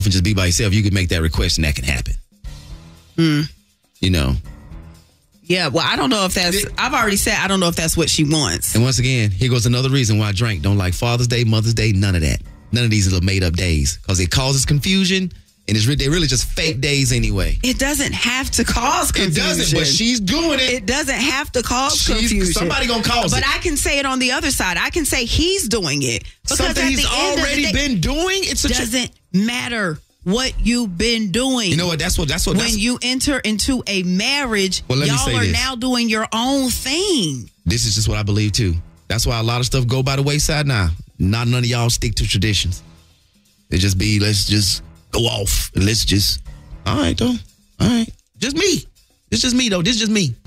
and just be by yourself, you can make that request and that can happen. You know. Yeah, well, I don't know if that's, I've already said I don't know if that's what she wants. And once again, here goes another reason why Drink don't like Father's Day, Mother's Day, none of that. None of these little made up days. Because it causes confusion, and they're really just fake days anyway. It doesn't have to cause confusion. It doesn't, but she's doing it. It doesn't have to cause confusion. Somebody gonna cause it. But I can say it on the other side. I can say he's doing it. Something he's already been doing? It doesn't matter what you've been doing. You know what? That's what. When you enter into a marriage, y'all are now doing your own thing. This is just what I believe too. That's why a lot of stuff go by the wayside now. Not none of y'all stick to traditions. It just be, let's just go off and let's just, all right though. All right. Just me. It's just me though. This is just me.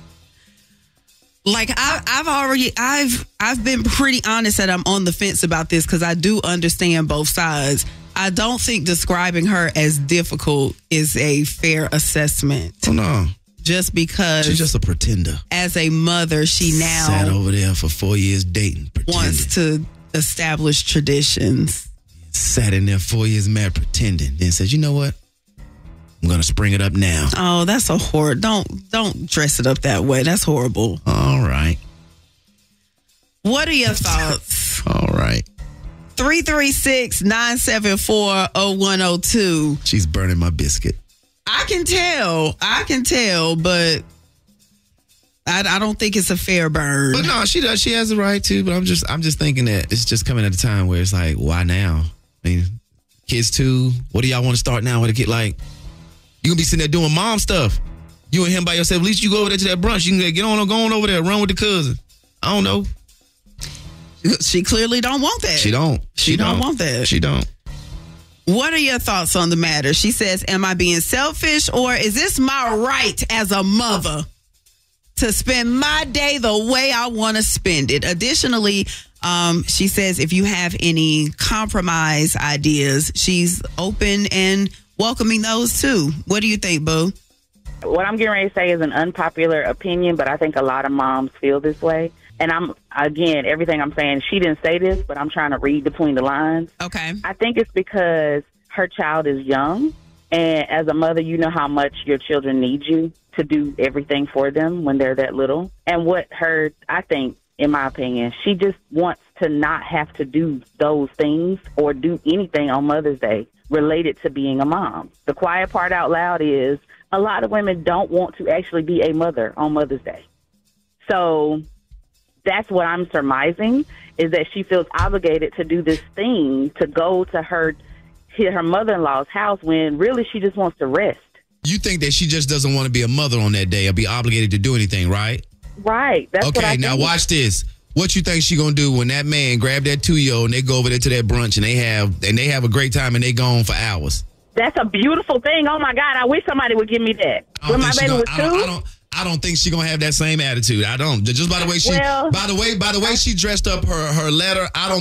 Like I've been pretty honest that I'm on the fence about this because I do understand both sides. I don't think describing her as difficult is a fair assessment. Oh no. Just because she's just a pretender. As a mother, she now sat over there for 4 years dating, pretending. Wants to establish traditions. Sat in there 4 years mad pretending. Then says, you know what? I'm gonna spring it up now. Oh, that's a horror. Don't dress it up that way. That's horrible. All right. What are your thoughts? All right. 336-974-0102. She's burning my biscuit. I can tell, but I don't think it's a fair burn. But no, she does. She has the right to. But I'm just thinking that it's just coming at a time where it's like, why now? I mean, kids too. What do y'all want to start now with a kid? Like, you gonna be sitting there doing mom stuff. You and him by yourself. At least you go over there to that brunch. You can get on or go on over there, run with the cousin. I don't know. She clearly don't want that. She don't. She don't want that. She don't. What are your thoughts on the matter? She says, am I being selfish or is this my right as a mother to spend my day the way I want to spend it? Additionally, she says if you have any compromise ideas, she's open and welcoming those too. What do you think, Boo? What I'm getting ready to say is an unpopular opinion, but I think a lot of moms feel this way. And everything I'm saying, she didn't say this, but I'm trying to read between the lines. Okay. I think it's because her child is young. And as a mother, you know how much your children need you to do everything for them when they're that little. And I think, in my opinion, she just wants to not have to do those things or do anything on Mother's Day related to being a mom. The quiet part out loud is a lot of women don't want to actually be a mother on Mother's Day. So that's what I'm surmising, is that she feels obligated to do this thing to go to her mother-in-law's house when really she just wants to rest. You think that she just doesn't want to be a mother on that day or be obligated to do anything, right? Right. That's what I think. Now watch this. What you think she gonna do when that man grab that 2-year-old and they go over there to that brunch and they have a great time and they gone for hours? That's a beautiful thing. Oh my God, I wish somebody would give me that. When my baby was 2. I don't think she's gonna have that same attitude. I don't. Just by the way by the way she dressed up her letter, I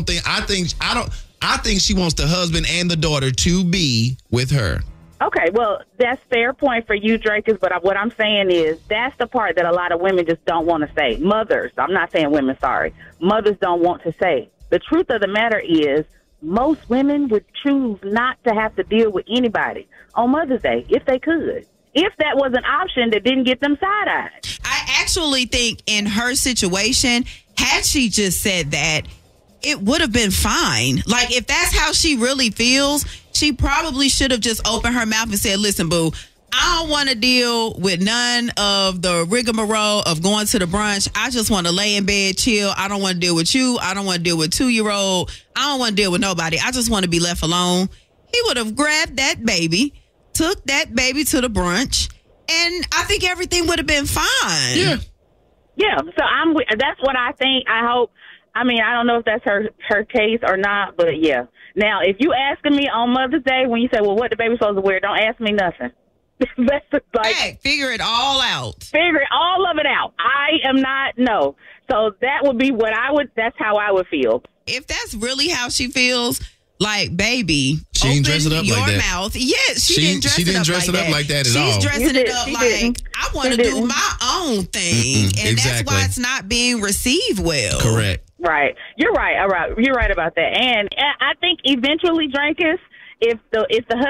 think she wants the husband and the daughter to be with her. Okay, well, that's fair point for you, Drakers, but what I'm saying is that's the part that a lot of women just don't want to say. Mothers, I'm not saying women, sorry. Mothers don't want to say. The truth of the matter is most women would choose not to have to deal with anybody on Mother's Day if they could. If that was an option that didn't get them side-eyed. I actually think in her situation, had she just said that, it would have been fine. Like, if that's how she really feels, she probably should have just opened her mouth and said, listen, boo, I don't want to deal with none of the rigmarole of going to the brunch. I just want to lay in bed, chill. I don't want to deal with you. I don't want to deal with 2-year-old. I don't want to deal with nobody. I just want to be left alone. He would have grabbed that baby, took that baby to the brunch, and I think everything would have been fine. Yeah. Yeah. So that's what I think. I hope. I mean, I don't know if that's her case or not, but yeah. Now, if you asking me on Mother's Day when you say, well, what the baby's supposed to wear, don't ask me nothing. That's like, hey, figure it all out. Figure all of it out. I am not, no. So that would be that's how I would feel. If that's really how she feels, like, baby, she didn't dress it up your like that. Mouth. Yes, she didn't dress it up like that at all. She's dressing it up like, I want to do my own thing. And exactly. That's why it's not being received well. Correct. Right. You're right. All right. You're right about that. And I think eventually, Drakers, if the